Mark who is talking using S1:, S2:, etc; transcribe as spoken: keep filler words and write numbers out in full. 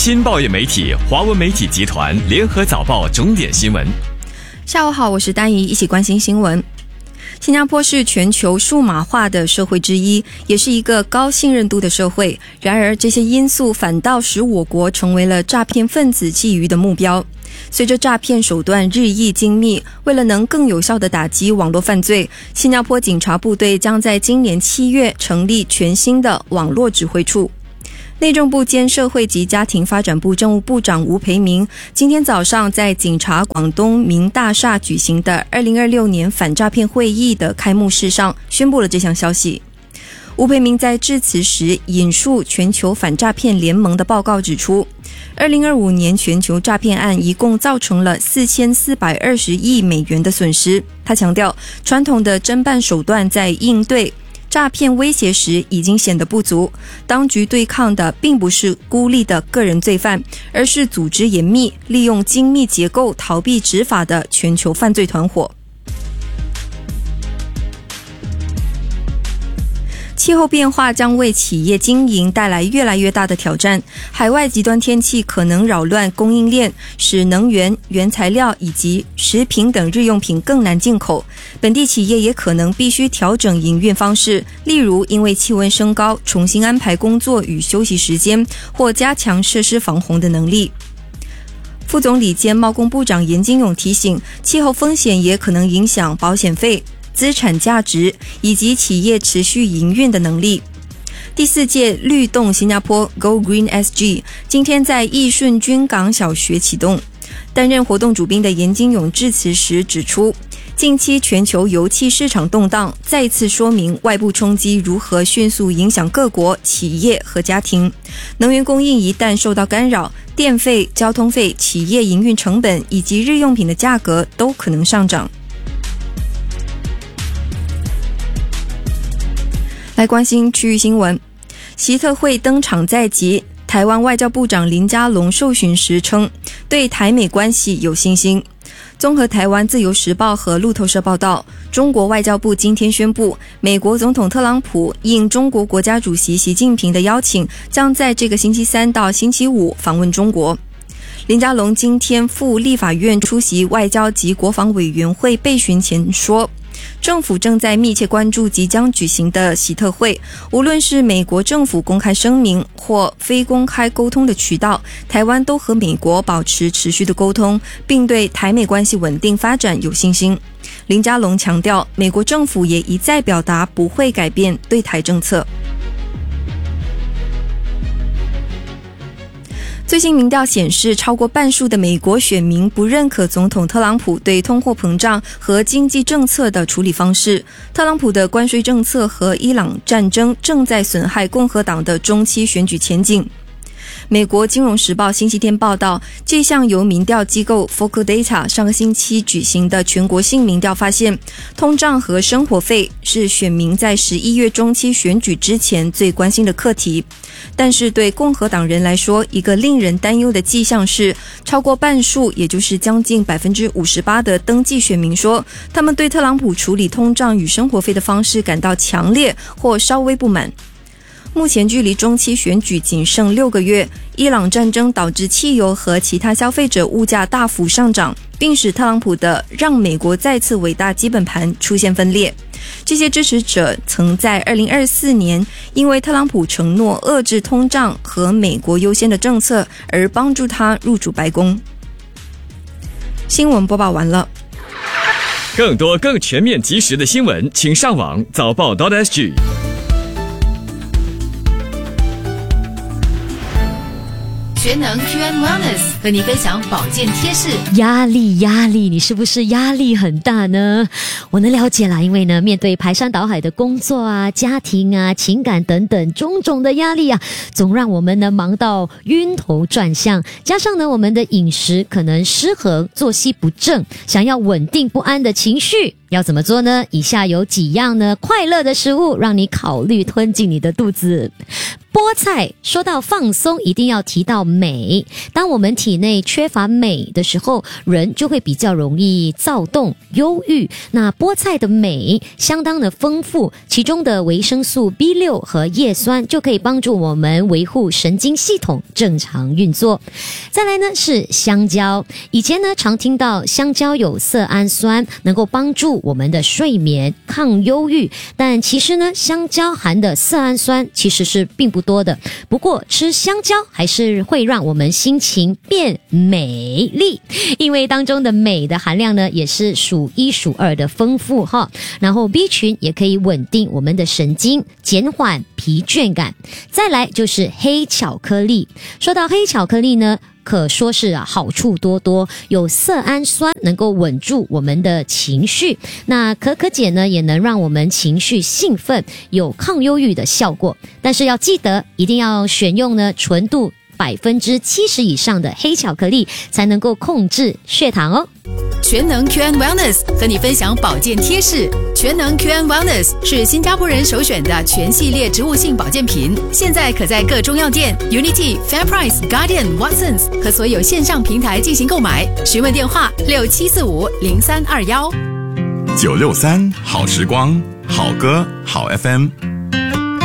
S1: 新报业媒体华文媒体集团联合早报重点新闻。
S2: 下午好，我是丹怡，一起关心新闻。新加坡是全球数码化的社会之一，也是一个高信任度的社会。然而，这些因素反倒使我国成为了诈骗分子觊觎的目标。随着诈骗手段日益精密，为了能更有效地打击网络犯罪，新加坡警察部队将在今年七月成立全新的网络指挥处。内政部兼社会及家庭发展部政务部长吴培明今天早上在警察广东明大厦举行的二零二六年反诈骗会议的开幕式上宣布了这项消息。吴培明在致辞时引述全球反诈骗联盟的报告指出，二零二五年全球诈骗案一共造成了四千四百二十亿美元的损失。他强调，传统的侦办手段在应对诈骗威胁时已经显得不足，当局对抗的并不是孤立的个人罪犯，而是组织严密、利用精密结构逃避执法的全球犯罪团伙。气候变化将为企业经营带来越来越大的挑战，海外极端天气可能扰乱供应链，使能源、原材料以及食品等日用品更难进口。本地企业也可能必须调整营运方式，例如因为气温升高，重新安排工作与休息时间，或加强设施防洪的能力。副总理兼贸工部长严金勇提醒，气候风险也可能影响保险费、资产价值以及企业持续营运的能力。第四届律动新加坡 Go Green S G 今天在义顺军港小学启动。担任活动主宾的严金勇致辞时指出，近期全球油气市场动荡，再次说明外部冲击如何迅速影响各国、企业和家庭。能源供应一旦受到干扰，电费、交通费、企业营运成本以及日用品的价格都可能上涨。来关心区域新闻，习特会登场在即，台湾外交部长林佳龙受询时称，对台美关系有信心。综合台湾自由时报和路透社报道，中国外交部今天宣布，美国总统特朗普应中国国家主席习近平的邀请，将在这个星期三到星期五访问中国。林佳龙今天赴立法院出席外交及国防委员会备询前说，政府正在密切关注即将举行的习特会，无论是美国政府公开声明或非公开沟通的渠道，台湾都和美国保持持续的沟通，并对台美关系稳定发展有信心。林佳龙强调，美国政府也一再表达不会改变对台政策。最新民调显示，超过半数的美国选民不认可总统特朗普对通货膨胀和经济政策的处理方式。特朗普的关税政策和伊朗战争正在损害共和党的中期选举前景。美国金融时报星期天报道，这项由民调机构 Focal Data 上个星期举行的全国性民调发现，通胀和生活费是选民在十一月中期选举之前最关心的课题。但是对共和党人来说，一个令人担忧的迹象是，超过半数，也就是将近 百分之五十八 的登记选民说，他们对特朗普处理通胀与生活费的方式感到强烈或稍微不满。目前距离中期选举仅剩六个月，伊朗战争导致汽油和其他消费者物价大幅上涨，并使特朗普的让美国再次伟大基本盘出现分裂。这些支持者曾在二零二四年因为特朗普承诺遏制通胀和美国优先的政策而帮助他入主白宫。新闻播报完了。
S1: 更多更全面及时的新闻，请上网早报 .sg。
S3: 全能 Q and Wellness 和你分享保健贴士。
S4: 压力压力你是不是压力很大呢？我能了解啦，因为呢面对排山倒海的工作啊、家庭啊、情感等等种种的压力啊，总让我们呢忙到晕头转向，加上呢我们的饮食可能失衡，作息不正，想要稳定不安的情绪要怎么做呢？以下有几样呢快乐的食物让你考虑吞进你的肚子。菠菜，说到放松一定要提到镁，当我们体内缺乏镁的时候，人就会比较容易躁动忧郁。那菠菜的镁相当的丰富，其中的维生素 B 六 和叶酸就可以帮助我们维护神经系统正常运作。再来呢是香蕉，以前呢常听到香蕉有色氨酸，能够帮助我们的睡眠抗忧郁，但其实呢香蕉含的色氨酸其实是并不多的，不过吃香蕉还是会让我们心情变美丽，因为当中的镁的含量呢也是数一数二的丰富哈。然后 B 群也可以稳定我们的神经，减缓疲倦感。再来就是黑巧克力，说到黑巧克力呢可说是啊好处多多，有色氨酸能够稳住我们的情绪，那可可碱呢也能让我们情绪兴奋，有抗忧郁的效果。但是要记得一定要选用呢纯度百分之七十以上的黑巧克力，才能够控制血糖哦。
S3: 全能 Q N Wellness 和你分享保健贴士。全能 Q N Wellness 是新加坡人首选的全系列植物性保健品，现在可在各中药店、Unity、FairPrice、Guardian、Watsons 和所有线上平台进行购买。询问电话六七四五零三二幺。
S5: 九六三好时光，好歌好 F M。